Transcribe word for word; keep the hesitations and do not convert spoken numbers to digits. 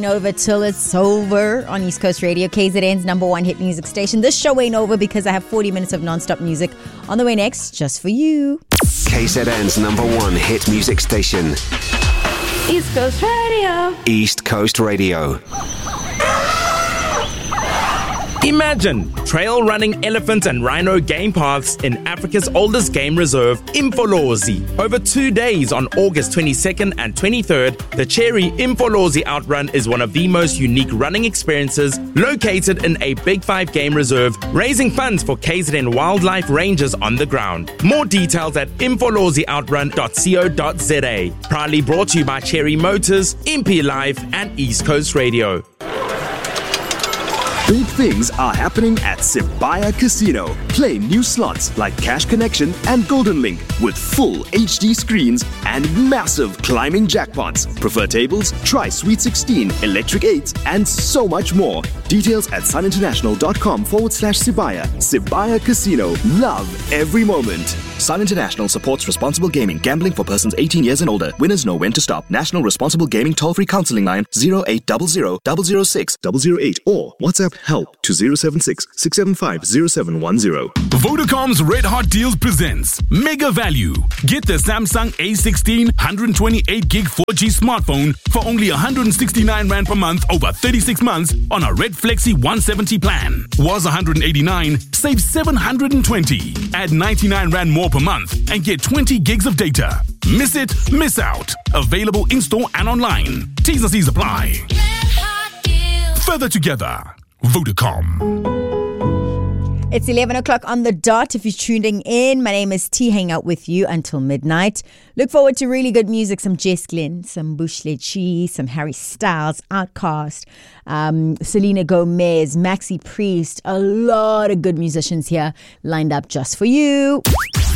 Over till it's over on East Coast Radio, K Z N's number one hit music station. This show ain't over because I have forty minutes of non-stop music on the way next, just for you. K Z N's number one hit music station. East Coast Radio. East Coast Radio. Imagine trail running elephant and rhino game paths in Africa's oldest game reserve, Imfolozi. Over two days on August twenty-second and twenty-third, the Cherry Imfolozi Outrun is one of the most unique running experiences located in a Big Five game reserve, raising funds for K Z N wildlife rangers on the ground. More details at imfolozi outrun dot co dot za. Proudly brought to you by Cherry Motors, Impi Life, and East Coast Radio. Big things are happening at Sibaya Casino. Play new slots like Cash Connection and Golden Link with full H D screens and massive climbing jackpots. Prefer tables? Try Sweet sixteen, Electric eights, and so much more. Details at suninternational.com forward slash Sibaya. Sibaya Casino. Love every moment. Sun International supports responsible gaming. Gambling for persons eighteen years and older. Winners know when to stop. National Responsible Gaming toll-free counseling line zero eight zero zero zero zero six zero zero eight or WhatsApp help to zero seven six six seven five zero seven one zero. Vodacom's Red Hot Deals presents Mega Value. Get the Samsung A sixteen one hundred twenty-eight gig four G smartphone for only one hundred sixty-nine rand per month over thirty-six months on a Red Flexi one seventy plan. Was one hundred eighty-nine, save seven hundred twenty. Add ninety-nine rand more per month and get twenty gigs of data. Miss it, miss out. Available in-store and online. T's and C's apply. Further together. Vodacom. It's eleven o'clock on the dot. If you're tuning in, my name is T. Hang out with you until midnight. Look forward to really good music. Some Jess Glynn, some Bushle Chi, some Harry Styles, Outkast, um, Selena Gomez, Maxi Priest. A lot of good musicians here lined up just for you.